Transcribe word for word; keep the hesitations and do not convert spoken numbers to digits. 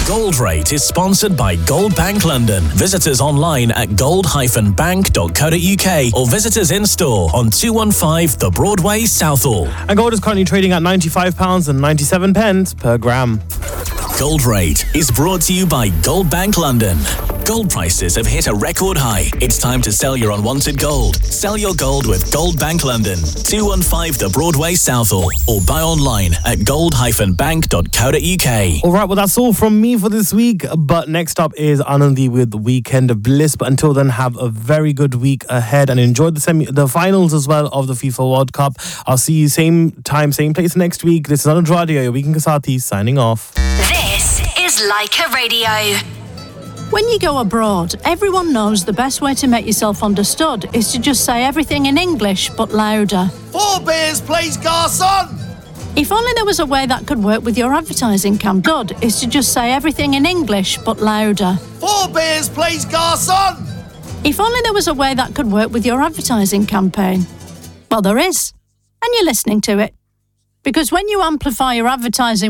Gold Rate is sponsored by Gold Bank London. Visit us online at gold dash bank dot co dot uk or visit us in store on two one five The Broadway, Southall. And gold is currently trading at ninety-five pounds ninety-seven per gram. Gold Rate is brought to you by Gold Bank London. Gold prices have hit a record high. It's time to sell your unwanted gold. Sell your gold with Gold Bank London, two one five The Broadway, Southall, or buy online at gold dash bank dot co dot uk. All right, well, that's all from me for this week. But next up is Anandi with Weekend Bliss. But until then, have a very good week ahead and enjoy the semi, the finals as well of the FIFA World Cup. I'll see you same time, same place next week. This is Anand Radio, your Weekend Kasati, signing off. This is Leica Radio. When you go abroad, everyone knows the best way to make yourself understood is to just say everything in English, but louder. Four beers, please, garçon! If only there was a way that could work with your advertising campaign. Good is to just say everything in English, but louder. Four beers, please, garçon! If only there was a way that could work with your advertising campaign. Well, there is. And you're listening to it. Because when you amplify your advertising